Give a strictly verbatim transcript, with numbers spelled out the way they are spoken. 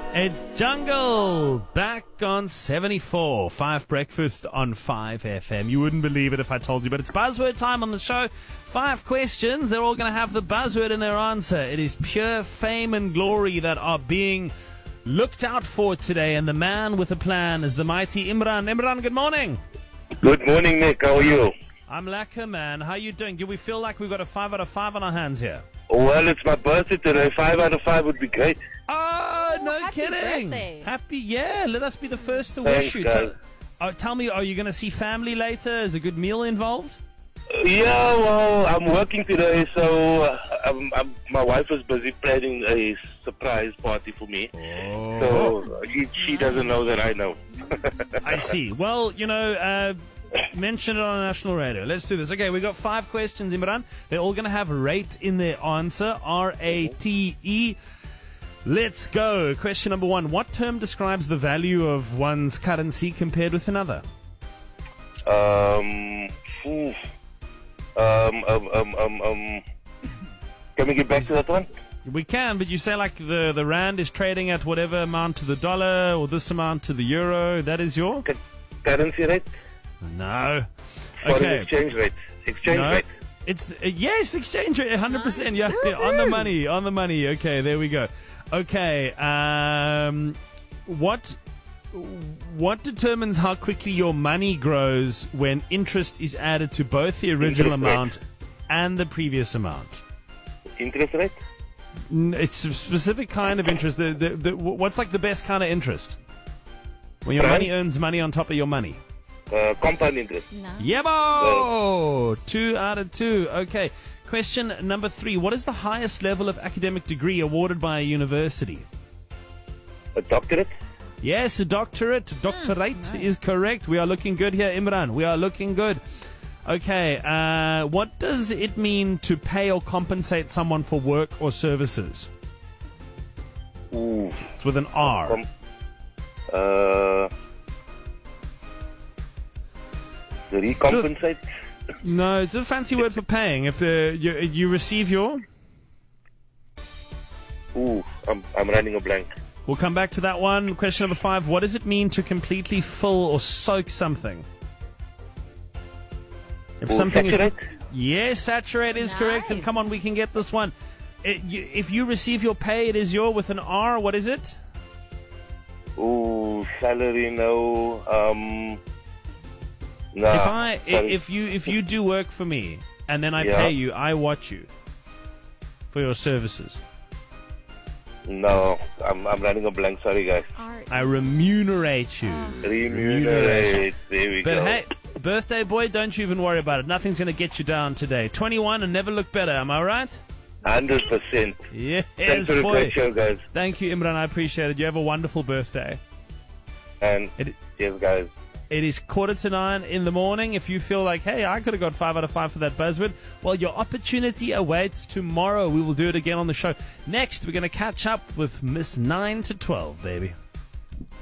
It's Jungle back on seventy-four. Five Breakfast on five F M. You wouldn't believe it if I told you, but it's buzzword time on the show. Five questions. They're all going to have the buzzword in their answer. It is pure fame and glory that are being looked out for today, and the man with a plan is the mighty Imran. Imran, good morning. Good morning, Nick. How are you? I'm lacquer, man. How you doing? Do we feel like we've got a five out of five on our hands here? Well, it's my birthday today. Five out of five would be great. Oh, no happy kidding. birthday. Happy, yeah. Let us be the first to Thanks, wish you. guys. Tell, uh, tell me, are you going to see family later? Is a good meal involved? Uh, yeah, well, I'm working today, so uh, I'm, I'm, my wife is busy planning a surprise party for me. Oh. So uh, she, she doesn't know that I know. I see. Well, you know, uh, mention it on national radio. Let's do this. Okay, we got five questions, Imran. They're all going to have rate in their answer. R A T E. Let's go. Question number one. What term describes the value of one's currency compared with another? Um, phew. um, um, um, um, um, can we get back to that one? We can, but you say like the, the rand is trading at whatever amount to the dollar or this amount to the euro. That is your? Cu- Currency rate? No. Foreign Okay. exchange rate. Exchange No. rate. It's uh, yes, exchange rate, one hundred percent. Yeah, yeah, on the money, on the money. Okay, there we go. Okay, um, what what determines how quickly your money grows when interest is added to both the original Interest rate. amount and the previous amount? Interest rate? N- It's a specific kind of interest. The, the, the, what's like the best kind of interest? When your Prime? money earns money on top of your money. Uh, compound interest. No. Yebo! Two out of two. Okay. Question number three. What is the highest level of academic degree awarded by a university? A doctorate? Yes, a doctorate. Doctorate is correct. We are looking good here, Imran. We are looking good. Okay. Uh, what does it mean to pay or compensate someone for work or services? Ooh. It's with an R. Com- uh, recompensate? No, it's a fancy word for paying. If the you, you receive your... Ooh, I'm, I'm running a blank. We'll come back to that one. Question number five. What does it mean to completely fill or soak something? If Ooh, something saturate? is... Yes, saturate is correct. And Nice. come on, we can get this one. It, you, if you receive your pay, it is your with an R. What is it? Ooh, salary, no. Um, nah, if I, i- sorry. if you, if you do work for me and then I Yeah. pay you, I watch you for your services. No, I'm, I'm running a blank. Sorry, guys. R- I remunerate you. Remunerate. There we But go. hey, birthday boy, don't you even worry about it. Nothing's going to get you down today. twenty-one and never look better. Am I right? one hundred percent. Yes, Thanks for the boy. great show, guys. Thank you, Imran. I appreciate it. You have a wonderful birthday. And It, yes, guys. it is quarter to nine in the morning. If you feel like, hey, I could have got five out of five for that buzzword, well, your opportunity awaits tomorrow. We will do it again on the show. Next, we're going to catch up with Miss nine to twelve, baby.